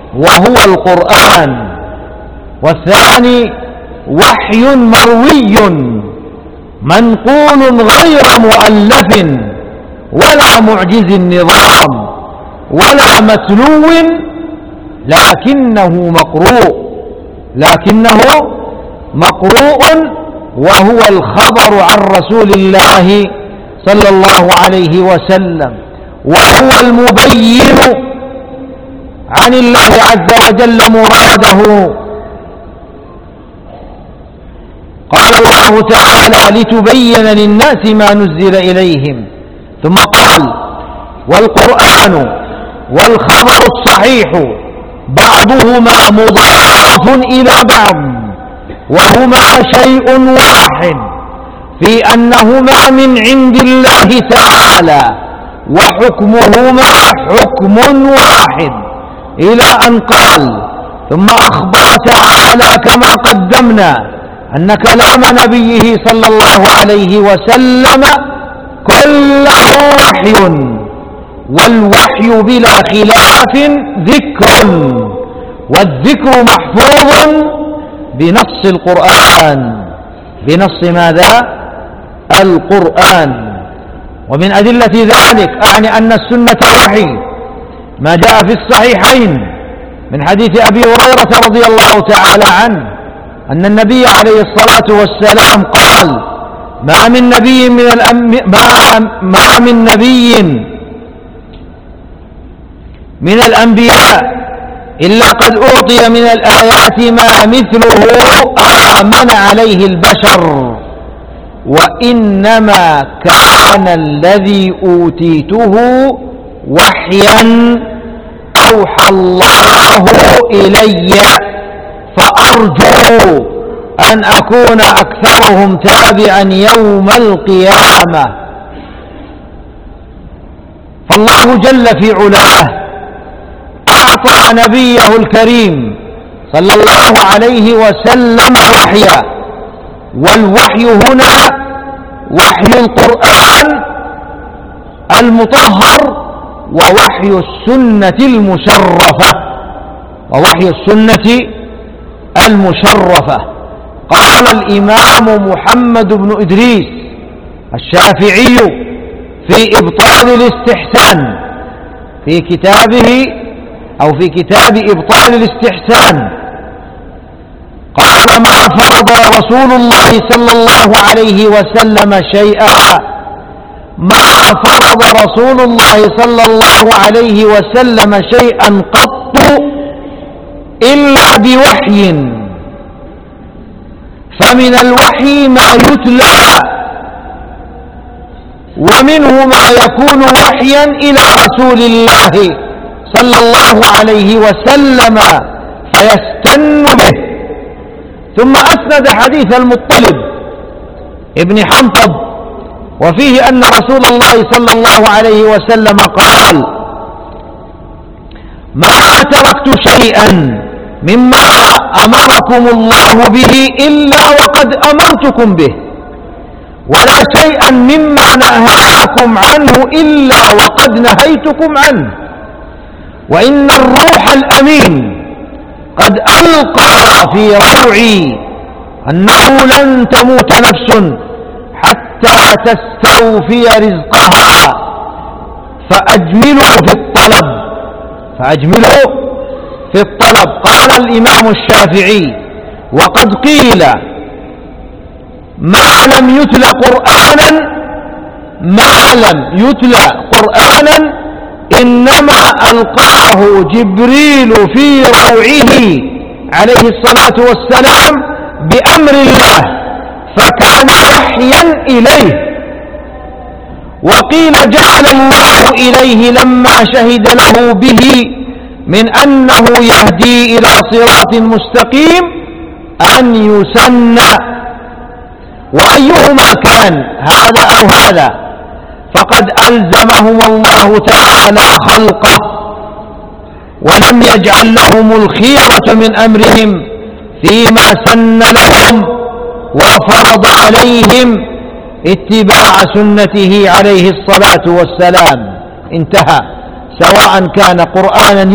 وهو القرآن، والثاني وحي مروي منقول غير مؤلف ولا معجز النظام ولا متلو، لكنه مقروء وهو الخبر عن رسول الله صلى الله عليه وسلم، وهو المبين عن الله عز وجل مراده. قال الله تعالى: لتبين للناس ما نزل إليهم. ثم قال: والقرآن والخبر الصحيح بعضهما مضاف إلى بعض، وهما شيء واحد في أنهما من عند الله تعالى، وحكمهما حكم واحد، إلى أن قال: ثم أخبر تعالى كما قدمنا أن كلام نبيه صلى الله عليه وسلم كله وحي، والوحي بلا خلاف ذكر، والذكر محفوظ بنص القرآن. بنص ماذا؟ القرآن. ومن أدلة ذلك أعني أن السنة وحي ما جاء في الصحيحين من حديث أبي هريرة رضي الله تعالى عنه أن النبي عليه الصلاة والسلام قال: ما من نبي من الأنبياء إلا قد أعطي من الآيات ما مثله آمن عليه البشر، وإنما كان الذي أوتيته وحيا أوحى الله إلي، فأرجو أن أكون أكثرهم تابعا يوم القيامة. فالله جل في علاه أعطى نبيه الكريم صلى الله عليه وسلم وحيا، والوحي هنا وحي القرآن المطهر ووحي السنة المشرفة. قال الإمام محمد بن إدريس الشافعي في إبطال الاستحسان في كتابه أو في كتاب إبطال الاستحسان، قال: ما فرض رسول الله صلى الله عليه وسلم شيئا، ما فرض رسول الله صلى الله عليه وسلم شيئا قط إلا بوحي، فمن الوحي ما يتلى، ومنه ما يكون وحيا إلى رسول الله صلى الله عليه وسلم فيستن به. ثم أسند حديث المطلب ابن حنطب وفيه أن رسول الله صلى الله عليه وسلم قال: ما تركت شيئا مما أمركم الله به إلا وقد أمرتكم به، ولا شيئا مما نهاكم عنه إلا وقد نهيتكم عنه، وإن الروح الأمين قد ألقى في روعي أنه لن تموت نفس حتى تستوفي رزقها، فأجملوا في الطلب. قال الإمام الشافعي: وقد قيل ما لم يتلى قرآنا إنما ألقاه جبريل في روعه عليه الصلاة والسلام بأمر الله، فكان وحيا إليه. وقيل جعل الله إليه لما شهد له به من أنه يهدي إلى صراط مستقيم أن يسنى، وأيهما كان هذا أو هذا فقد ألزمهم الله تعالى خلقه، ولم يجعل لهم الخيرة من أمرهم فيما سن لهم، وفرض عليهم اتباع سنته عليه الصلاة والسلام. انتهى. سواء كان قرآنا